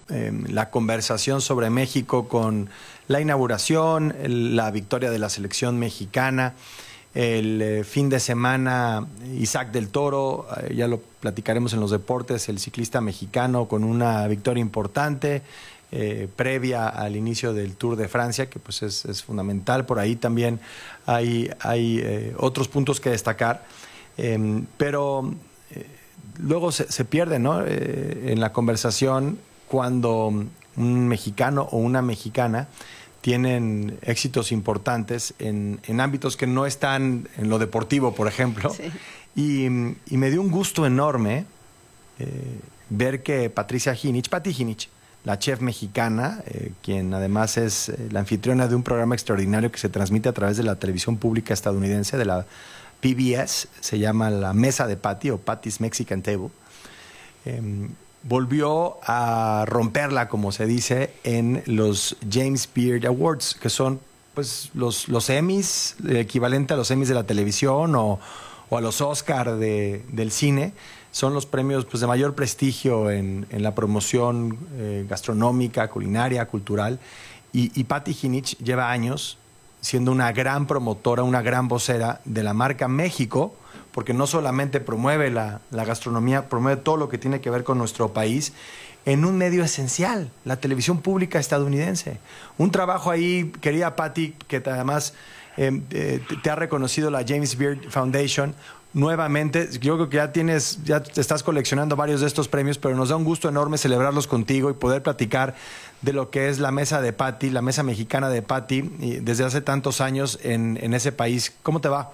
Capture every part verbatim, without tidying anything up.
eh, la conversación sobre México con la inauguración, el, la victoria de la selección mexicana, el eh, fin de semana Isaac del Toro, eh, ya lo platicaremos en los deportes, el ciclista mexicano con una victoria importante, eh, previa al inicio del Tour de Francia, que pues es, es fundamental. Por ahí también hay, hay eh, otros puntos que destacar, eh, pero eh, luego se, se pierde, ¿no? eh, en la conversación cuando un mexicano o una mexicana tienen éxitos importantes en, en ámbitos que no están en lo deportivo, por ejemplo. Sí. Y, y me dio un gusto enorme eh, ver que Patricia Jinich, Pati Jinich, la chef mexicana, eh, quien además es eh, la anfitriona de un programa extraordinario que se transmite a través de la televisión pública estadounidense, de la P B S, se llama La Mesa de Pati o Pati's Mexican Table, eh, volvió a romperla, como se dice, en los James Beard Awards, que son pues los, los Emmys, el equivalente a los Emmys de la televisión o, o a los Oscar de, del cine. Son los premios pues, de mayor prestigio en, en la promoción eh, gastronómica, culinaria, cultural. Y, y Pati Jinich lleva años siendo una gran promotora, una gran vocera de la marca México, porque no solamente promueve la, la gastronomía, promueve todo lo que tiene que ver con nuestro país en un medio esencial, la televisión pública estadounidense. Un trabajo ahí, querida Pati, que te, además eh, eh, te ha reconocido la James Beard Foundation. Nuevamente, yo creo que ya tienes, ya te estás coleccionando varios de estos premios, pero nos da un gusto enorme celebrarlos contigo y poder platicar de lo que es la mesa de Pati, la mesa mexicana de Pati, desde hace tantos años en, en ese país. ¿Cómo te va?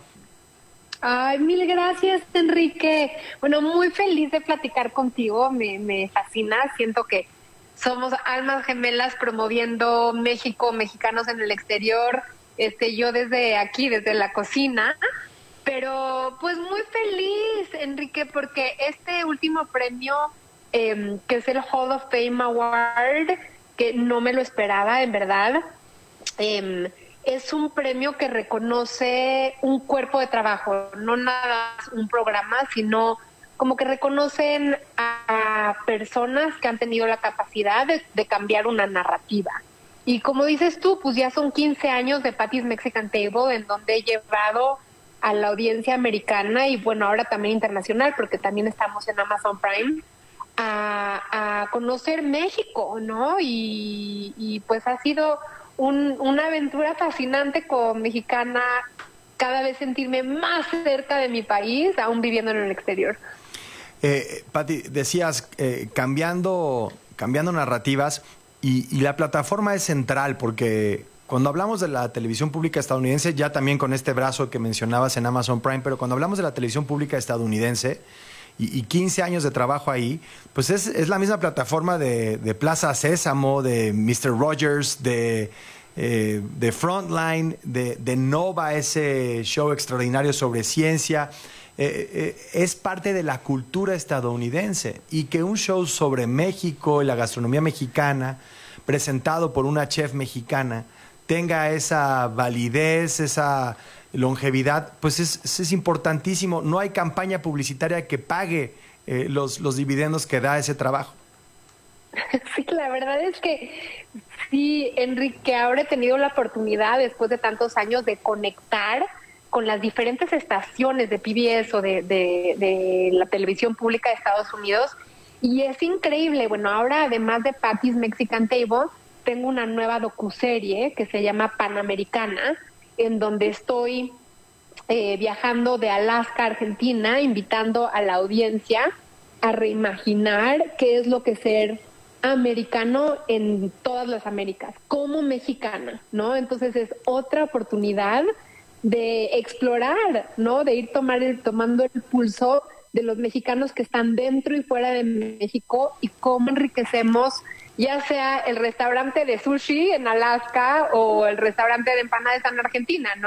Ay, mil gracias, Enrique. Bueno, muy feliz de platicar contigo, me, me fascina. Siento que somos almas gemelas promoviendo México, mexicanos en el exterior. Este, yo desde aquí, desde la cocina. Pero pues muy feliz, Enrique, porque este último premio, eh, que es el Hall of Fame Award, que no me lo esperaba, en verdad, eh, es un premio que reconoce un cuerpo de trabajo, no nada más un programa, sino como que reconocen a personas que han tenido la capacidad de, de cambiar una narrativa. Y como dices tú, pues ya son quince años de Pati's Mexican Table, en donde he llevado a la audiencia americana y bueno, ahora también internacional, porque también estamos en Amazon Prime, a, a conocer México, ¿no? Y, y pues ha sido un, una aventura fascinante como mexicana, cada vez sentirme más cerca de mi país, aún viviendo en el exterior. Eh, Pati, decías, eh, cambiando, cambiando narrativas, y, y la plataforma es central, porque cuando hablamos de la televisión pública estadounidense, ya también con este brazo que mencionabas en Amazon Prime, pero cuando hablamos de la televisión pública estadounidense y, y quince años de trabajo ahí, pues es, es la misma plataforma de, de Plaza Sésamo, de mister Rogers, de, eh, de Frontline, de, de Nova, ese show extraordinario sobre ciencia. Eh, eh, es parte de la cultura estadounidense, y que un show sobre México y la gastronomía mexicana, presentado por una chef mexicana, tenga esa validez, esa longevidad, pues es, es importantísimo. No hay campaña publicitaria que pague eh, los, los dividendos que da ese trabajo. Sí, la verdad es que sí, Enrique, ahora he tenido la oportunidad, después de tantos años, de conectar con las diferentes estaciones de P B S o de, de, de la televisión pública de Estados Unidos, y es increíble. Bueno, ahora además de Pati's Mexican Table, tengo una nueva docuserie que se llama Panamericana, en donde estoy eh, viajando de Alaska a Argentina, invitando a la audiencia a reimaginar qué es lo que es ser americano en todas las Américas, como mexicana, ¿no? Entonces es otra oportunidad de explorar, ¿no? De ir tomar el, tomando el pulso de los mexicanos que están dentro y fuera de México, y cómo enriquecemos ya sea el restaurante de sushi en Alaska o el restaurante de empanadas en Argentina, ¿no?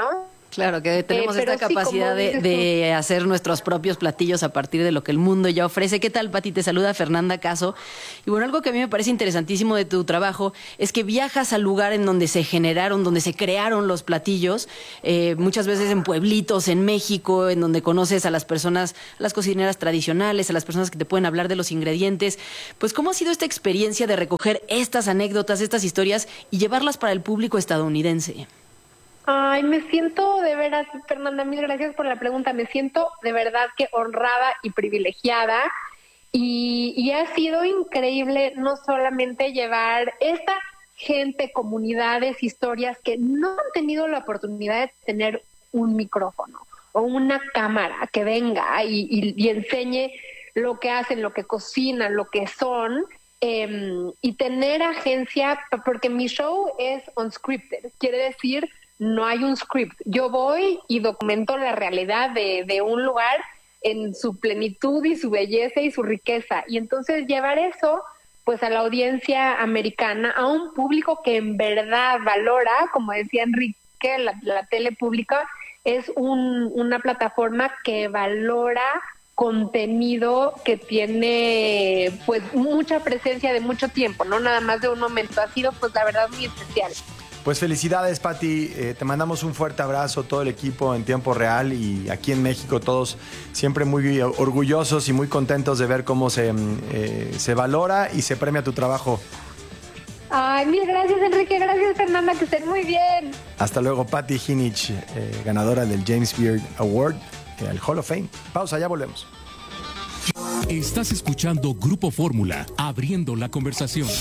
Claro, que tenemos Eh, esta pero sí, capacidad como de, dices de hacer nuestros propios platillos a partir de lo que el mundo ya ofrece. ¿Qué tal, Pati? Te saluda Fernanda Caso. Y bueno, algo que a mí me parece interesantísimo de tu trabajo es que viajas al lugar en donde se generaron, donde se crearon los platillos, eh, muchas veces en pueblitos, en México, en donde conoces a las personas, a las cocineras tradicionales, a las personas que te pueden hablar de los ingredientes. Pues, ¿cómo ha sido esta experiencia de recoger estas anécdotas, estas historias y llevarlas para el público estadounidense? Ay, me siento de veras, Fernanda, mil gracias por la pregunta. Me siento de verdad que honrada y privilegiada. Y, y ha sido increíble no solamente llevar esta gente, comunidades, historias que no han tenido la oportunidad de tener un micrófono o una cámara que venga y, y, y enseñe lo que hacen, lo que cocinan, lo que son. Eh, y tener agencia, porque mi show es unscripted, quiere decir no hay un script. Yo voy y documento la realidad de, de un lugar en su plenitud y su belleza y su riqueza. Y entonces llevar eso pues a la audiencia americana, a un público que en verdad valora, como decía Enrique, la, la tele pública es un, una plataforma que valora contenido que tiene pues mucha presencia de mucho tiempo, no nada más de un momento. Ha sido pues la verdad muy especial. Pues felicidades, Pati. Eh, te mandamos un fuerte abrazo, todo el equipo en tiempo real y aquí en México todos siempre muy orgullosos y muy contentos de ver cómo se, eh, se valora y se premia tu trabajo. Ay, mil gracias, Enrique. Gracias, Fernanda, que estén muy bien. Hasta luego, Pati Jinich, eh, ganadora del James Beard Award, eh, al Hall of Fame. Pausa, ya volvemos. Estás escuchando Grupo Fórmula, abriendo la conversación.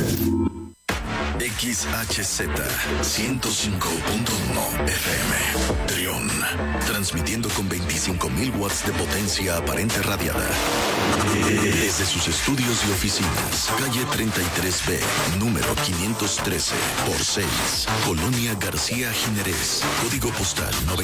X H Z ciento cinco punto uno F M Trión, transmitiendo con veinticinco mil watts de potencia aparente radiada desde sus estudios y oficinas, calle treinta y tres B, número quinientos trece por seis, Colonia García Jiménez, código postal noventa.